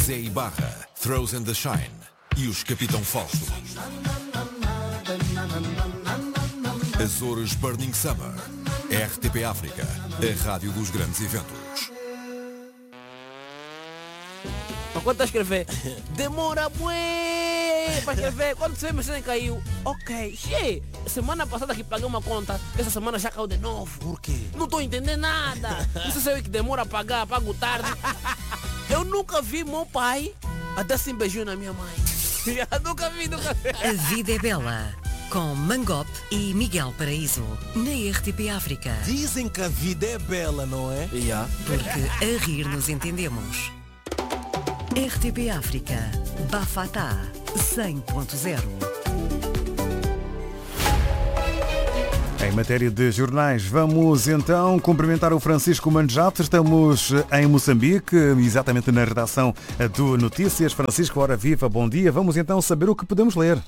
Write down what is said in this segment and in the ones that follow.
Zé Ibarra, Throws and the Shine e os Capitão Fausto. Azores Burning Summer. RTP África, a rádio dos grandes eventos. Quando está a escrever, demora bué para escrever. Quando você me caiu, ok, semana passada que paguei uma conta, essa semana já caiu de novo. Por quê? Não estou entendendo nada. Você sabe que demora a pagar, pago tarde. Eu nunca vi meu pai a dar assim beijinho na minha mãe. Nunca vi. A Vida é Bela, com Mangop e Miguel Paraíso, na RTP África. Dizem que a vida é bela, não é? Porque a rir nos entendemos. RTP África, Bafatá 100.0. Em matéria de jornais, vamos então cumprimentar o Francisco Manjato. Estamos em Moçambique, exatamente na redação do Notícias. Francisco, hora viva, bom dia. Vamos então saber o que podemos ler.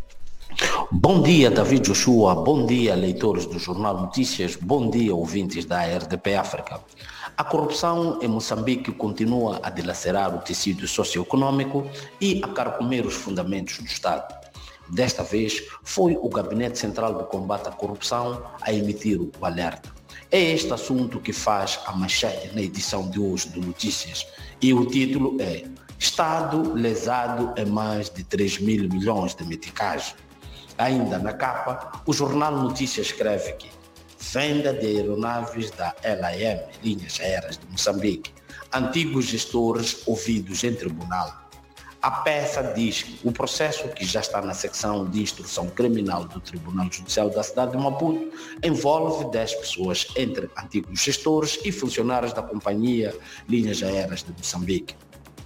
Bom dia, David Joshua. Bom dia, leitores do Jornal Notícias. Bom dia, ouvintes da RDP África. A corrupção em Moçambique continua a dilacerar o tecido socioeconômico e a carcomer os fundamentos do Estado. Desta vez, foi o Gabinete Central de Combate à Corrupção a emitir o alerta. É este assunto que faz a manchete na edição de hoje do Notícias. E o título é Estado lesado em mais de 3 mil milhões de meticais. Ainda na capa, o Jornal Notícias escreve que venda de aeronaves da LAM, Linhas Aéreas de Moçambique, antigos gestores ouvidos em tribunal. A peça diz que o processo, que já está na secção de instrução criminal do Tribunal Judicial da cidade de Maputo, envolve 10 pessoas, entre antigos gestores e funcionários da companhia Linhas Aéreas de Moçambique.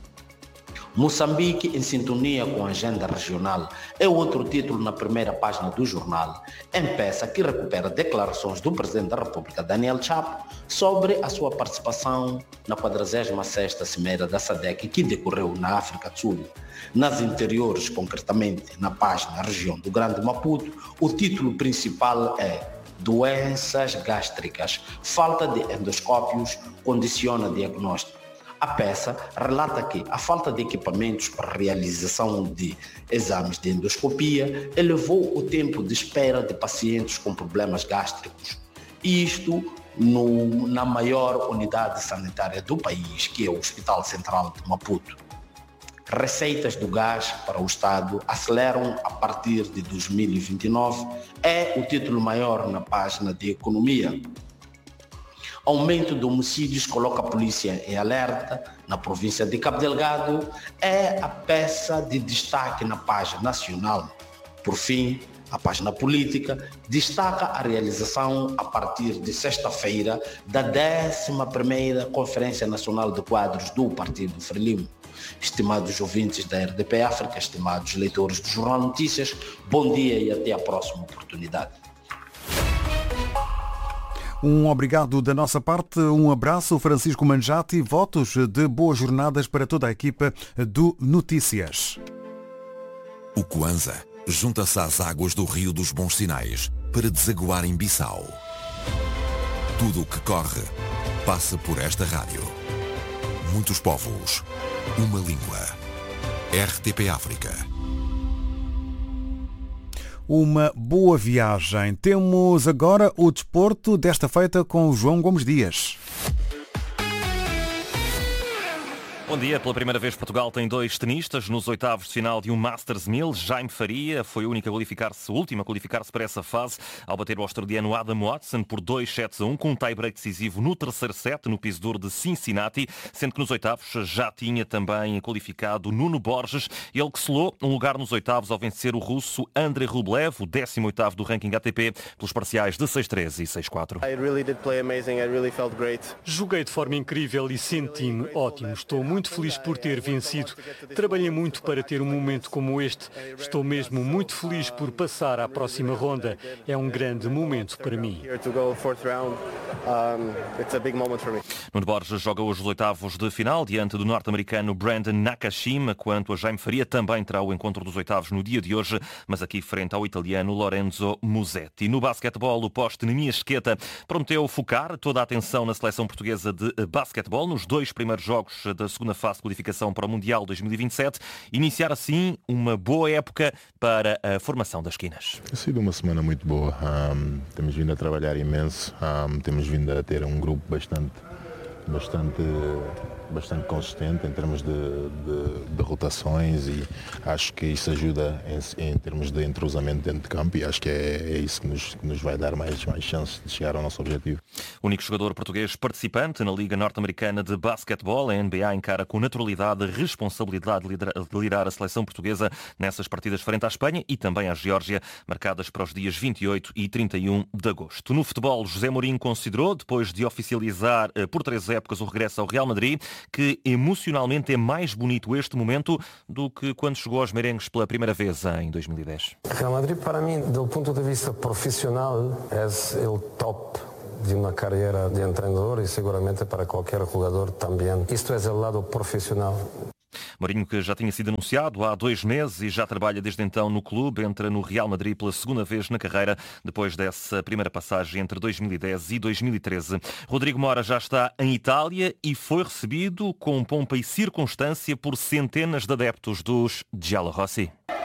Moçambique em sintonia com a agenda regional é outro título na primeira página do jornal, em peça que recupera declarações do Presidente da República, Daniel Chapo, sobre a sua participação na 46ª Cimeira da SADC que decorreu na África do Sul. Nas interiores, concretamente na página região do Grande Maputo, o título principal é Doenças gástricas, falta de endoscópios condiciona diagnóstico. A peça relata que a falta de equipamentos para realização de exames de endoscopia elevou o tempo de espera de pacientes com problemas gástricos. Isto na maior unidade sanitária do país, que é o Hospital Central de Maputo. Receitas do gás para o Estado aceleram a partir de 2029, é o título maior na página de Economia. Aumento de homicídios coloca a polícia em alerta na província de Cabo Delgado, é a peça de destaque na página nacional. Por fim, a página política destaca a realização a partir de sexta-feira da 11ª Conferência Nacional de Quadros do Partido Frelimo. Estimados ouvintes da RDP África, estimados leitores do Jornal Notícias, bom dia e até a próxima oportunidade. Um obrigado da nossa parte, um abraço, Francisco Manjato, e votos de boas jornadas para toda a equipa do Notícias. O Kwanza junta-se às águas do Rio dos Bons Sinais para desaguar em Bissau. Tudo o que corre passa por esta rádio. Muitos povos, uma língua. RTP África. Uma boa viagem. Temos agora o desporto desta feita com o João Gomes Dias. Bom dia. Pela primeira vez Portugal tem 2 tenistas nos oitavos de final de um Masters 1000. Jaime Faria foi o único a último a qualificar-se para essa fase ao bater o australiano Adam Watson por 2-7-1 com um tie-break decisivo no terceiro set no piso duro de Cincinnati, sendo que nos oitavos já tinha também qualificado Nuno Borges, ele que selou um lugar nos oitavos ao vencer o russo Andrei Rublev, o 18º do ranking ATP, pelos parciais de 6-3 e 6-4. Joguei de forma incrível e senti-me ótimo. Estou muito feliz por ter vencido. Trabalhei muito para ter um momento como este. Estou mesmo muito feliz por passar à próxima ronda. É um grande momento para mim. Nuno Borges joga hoje os oitavos de final diante do norte-americano Brandon Nakashima, quanto a Jaime Faria também terá o encontro dos oitavos no dia de hoje, mas aqui frente ao italiano Lorenzo Musetti. No basquetebol, o poste Nemias Esqueta prometeu focar toda a atenção na seleção portuguesa de basquetebol nos 2 primeiros jogos da segunda na fase de qualificação para o Mundial 2027, iniciar assim uma boa época para a formação das esquinas. Tem sido uma semana muito boa, temos vindo a trabalhar imenso, temos vindo a ter um grupo bastante consistente em termos de rotações e acho que isso ajuda em termos de entrosamento dentro de campo e acho que é isso que nos vai dar mais chances de chegar ao nosso objetivo. O único jogador português participante na Liga Norte-Americana de Basquetebol, a NBA encara com naturalidade a responsabilidade de liderar a seleção portuguesa nessas partidas frente à Espanha e também à Geórgia, marcadas para os dias 28 e 31 de agosto. No futebol, José Mourinho considerou, depois de oficializar por 3 épocas o regresso ao Real Madrid, que emocionalmente é mais bonito este momento do que quando chegou aos merengues pela primeira vez em 2010. Real Madrid, para mim, do ponto de vista profissional, é o top de uma carreira de treinador e seguramente para qualquer jogador também. Isto é o lado profissional. Mourinho, que já tinha sido anunciado há 2 meses e já trabalha desde então no clube, entra no Real Madrid pela segunda vez na carreira, depois dessa primeira passagem entre 2010 e 2013. Rodrigo Mora já está em Itália e foi recebido com pompa e circunstância por centenas de adeptos dos Giallorossi.